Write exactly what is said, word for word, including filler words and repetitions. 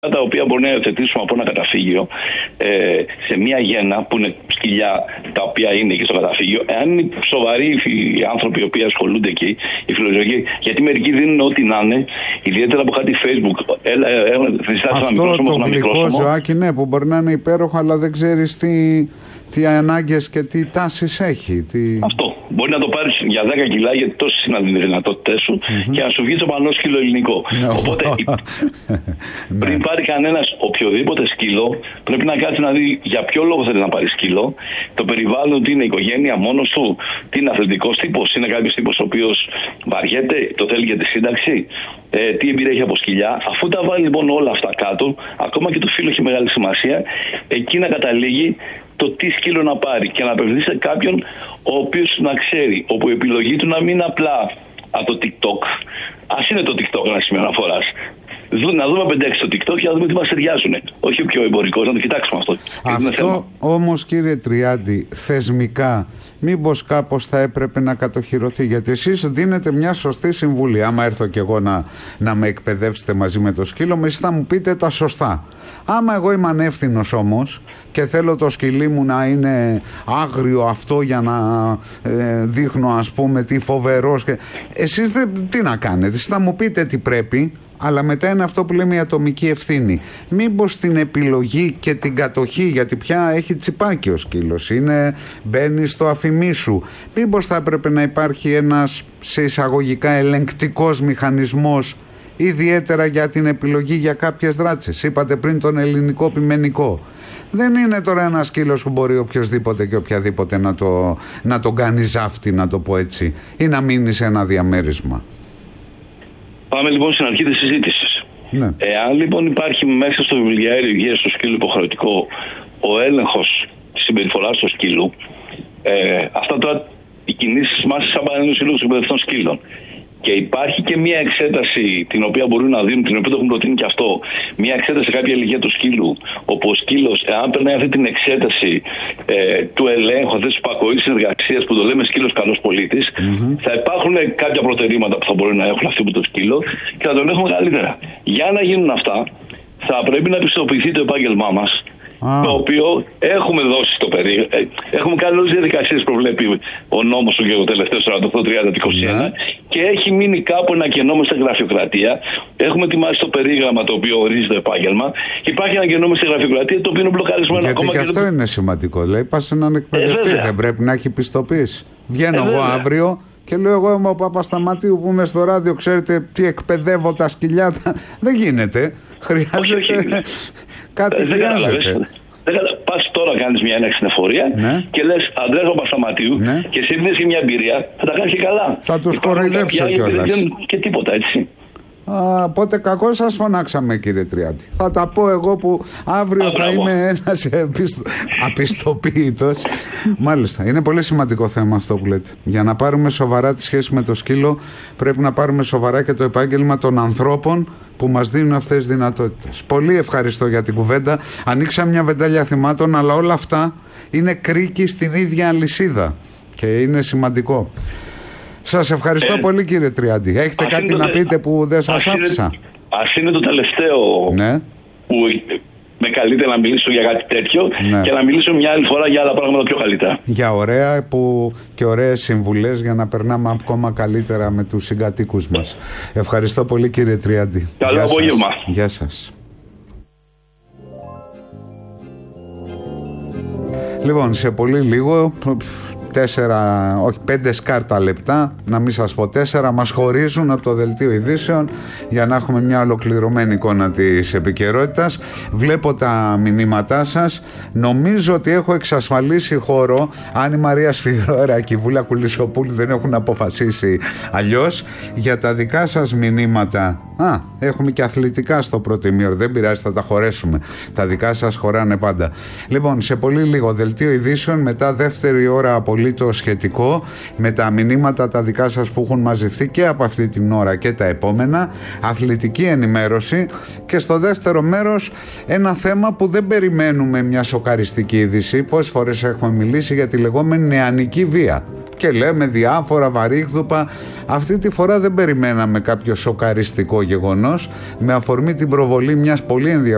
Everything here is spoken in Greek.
τα οποία μπορεί να υιοθετήσουμε από ένα καταφύγιο ε, σε μια γέννα που είναι σκυλιά τα οποία είναι εκεί στο καταφύγιο, εάν είναι σοβαροί οι άνθρωποι οι οποίοι ασχολούνται εκεί, οι φιλοζωικοί, γιατί μερικοί δίνουν ό,τι να είναι, ιδιαίτερα από κάτι Facebook. Έλα, έλα, αυτό ένα το γλυκό ζωάκι, ναι, που μπορεί να είναι υπέροχο, αλλά δεν ξέρεις τι, τι ανάγκες και τι τάσεις έχει. Τι... Αυτό. Μπορεί να το πάρεις για δέκα κιλά, γιατί τόσες είναι οι δυνατότητές σου, mm-hmm. και να σου βγει το πανό σκύλο ελληνικό. No. Οπότε, πριν πάρει κανένας οποιοδήποτε σκύλο, πρέπει να κάτσει να δει για ποιο λόγο θέλει να πάρει σκύλο, το περιβάλλον, τι είναι, οικογένεια μόνος του, τι είναι αθλητικός τύπος, είναι κάποιος τύπος ο οποίος βαριέται, το θέλει για τη σύνταξη, ε, τι εμπειρία έχει από σκυλιά. Αφού τα βάλει λοιπόν όλα αυτά κάτω, ακόμα και το φύλλο έχει μεγάλη σημασία, εκεί να καταλήγει το τι σκύλο να πάρει και να απευθυνθεί σε κάποιον ο οποίος να ξέρει, όπου η επιλογή του να μην είναι απλά από το TikTok. Ας είναι το TikTok ένα σημείο αναφοράς. Να δούμε πέντε έξι στο TikTok και να δούμε τι μας ταιριάζουν. Όχι ο πιο εμπορικός, να το κοιτάξουμε αυτό. Αυτό όμως, κύριε Τριάντη, θεσμικά μήπως κάπως θα έπρεπε να κατοχυρωθεί? Γιατί εσείς δίνετε μια σωστή συμβουλή. Άμα έρθω κι εγώ να, να με εκπαιδεύσετε μαζί με το σκύλο, εσείς θα μου πείτε τα σωστά. Άμα εγώ είμαι ανεύθυνος όμως και θέλω το σκυλί μου να είναι άγριο αυτό για να ε, δείχνω, ας πούμε, τι φοβερός και... εσείς δεν, τι να κάνετε? Εσείς θα μου πείτε τι πρέπει, αλλά μετά είναι αυτό που λέμε η ατομική ευθύνη. Μήπως την επιλογή και την κατοχή, γιατί πια έχει τσιπάκι ο σκύλος, είναι, μπαίνει στο αφημί σου, μήπως θα έπρεπε να υπάρχει ένας σε εισαγωγικά ελεγκτικός μηχανισμός, ιδιαίτερα για την επιλογή για κάποιες δράτσες? Είπατε πριν τον ελληνικό πειμενικό. Δεν είναι τώρα ένας σκύλος που μπορεί οποιοδήποτε και οποιαδήποτε να, το, να τον κάνει ζάφτη, να το πω έτσι, ή να μείνει σε ένα διαμέρισμα. Πάμε λοιπόν στην αρχή της συζήτησης. Ναι. Εάν λοιπόν υπάρχει μέσα στο βιβλιαέριο υγείας του σκύλου υποχρεωτικό ο έλεγχος της συμπεριφοράς του σκύλου, ε, αυτά τώρα οι κινήσεις μας σαν παρένος σύλλογος εκπαιδευτών σκύλων. Και υπάρχει και μια εξέταση την οποία μπορούν να δίνουν, την οποία το έχουν προτείνει και αυτό, μια εξέταση σε κάποια ηλικία του σκύλου, όπου ο σκύλος, εάν περνάει αυτή την εξέταση ε, του ελέγχου, αυτής της υπακοής συνεργασίας που το λέμε σκύλος καλός πολίτης, mm-hmm. θα υπάρχουν κάποια προτερήματα που θα μπορούν να έχουν αυτοί που το σκύλο και θα τον έχουμε καλύτερα. Για να γίνουν αυτά, θα πρέπει να πιστοποιηθεί το επάγγελμά μας. Ah. Το οποίο έχουμε δώσει στο περί. Έχουμε κάνει όλες τις διαδικασίες που προβλέπει ο νόμος του και το τελευταίο σαράντα οκτώ τριάντα είκοσι ένα yeah. και έχει μείνει κάπου ένα κενό μέσα στη γραφειοκρατία. Έχουμε ετοιμάσει το περίγραμμα το οποίο ορίζει το επάγγελμα. Υπάρχει ένα κενό μέσα στη γραφειοκρατία το οποίο είναι μπλοκαρισμένο. Γιατί ακόμα και, και αυτό το... είναι σημαντικό. Λέει, πας σε έναν εκπαιδευτή, ε, δεν πρέπει να έχει πιστοποίηση. Βγαίνω ε, εγώ αύριο και λέω, εγώ είμαι ο Παπασταματίου που είμαι στο ράδιο, ξέρετε τι εκπαιδεύω τα σκυλιά. Δεν γίνεται. Χρειάζεται. Κάτι χρειάζεται. Πας τώρα, κάνεις μια έναξη στην εφορία, ναι. και λες Ανδρέας Παπασταματίου, ναι. και εσύ δίνεις και μια εμπειρία, θα τα κάνεις και καλά. Θα τους κοροϊδέψω κιόλας. Και τίποτα, έτσι. Α, πότε κακό σας φωνάξαμε, κύριε Τριάντη. Θα τα πω εγώ που αύριο Α, θα μπράβο. είμαι ένας επιστο... απιστοποίητος. Μάλιστα, είναι πολύ σημαντικό θέμα αυτό που λέτε. Για να πάρουμε σοβαρά τη σχέση με το σκύλο, πρέπει να πάρουμε σοβαρά και το επάγγελμα των ανθρώπων που μας δίνουν αυτές τις δυνατότητες. Πολύ ευχαριστώ για την κουβέντα. Ανοίξαμε μια βεντάλια θυμάτων, αλλά όλα αυτά είναι κρίκοι στην ίδια αλυσίδα και είναι σημαντικό. Σας ευχαριστώ ε, πολύ, κύριε Τριάντη. Έχετε κάτι να πείτε που δεν σας άφησα? Ας είναι το τελευταίο, ναι. που με καλείται να μιλήσω για κάτι τέτοιο, ναι. και να μιλήσω μια άλλη φορά για άλλα πράγματα πιο καλύτερα. Για ωραία που και ωραίες συμβουλές για να περνάμε ακόμα καλύτερα με τους συγκατοίκους μας. Ευχαριστώ πολύ, κύριε Τριάντη. Καλό απόγευμα. Γεια σας. Λοιπόν, σε πολύ λίγο, τέσσερα, όχι πέντε σκάρτα λεπτά, να μην σας πω τέσσερα, μας χωρίζουν από το δελτίο ειδήσεων για να έχουμε μια ολοκληρωμένη εικόνα της επικαιρότητας. Βλέπω τα μηνύματά σας. Νομίζω ότι έχω εξασφαλίσει χώρο, αν η Μαρία Σφυρόερα και η Βούλα Κουλισσοπούλου δεν έχουν αποφασίσει αλλιώς, για τα δικά σας μηνύματα. Α, έχουμε και αθλητικά στο πρώτο ημίωρο, δεν πειράζει, θα τα χωρέσουμε. Τα δικά σας χωράνε πάντα. Λοιπόν, σε πολύ λίγο δελτίο ειδήσεων, μετά δεύτερη ώρα απολύτως σχετικό με τα μηνύματα τα δικά σας που έχουν μαζευτεί και από αυτή την ώρα και τα επόμενα, αθλητική ενημέρωση, και στο δεύτερο μέρος ένα θέμα που δεν περιμένουμε μια σοκαριστική είδηση. Πόσες φορές έχουμε μιλήσει για τη λεγόμενη νεανική βία και λέμε διάφορα βαρύγδουπα. Αυτή τη φορά δεν περιμέναμε κάποιο σοκαριστικό γεγονός, με αφορμή την προβολή μιας πολύ ενδιαφέρουσας